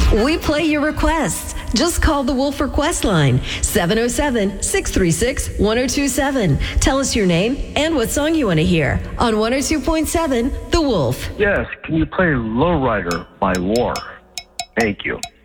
We play your requests. Just call the Wolf Request line, 707-636-1027. Tell us your name and what song you want to hear on 102.7 The Wolf. Yes, can you play Lowrider by War? Thank you.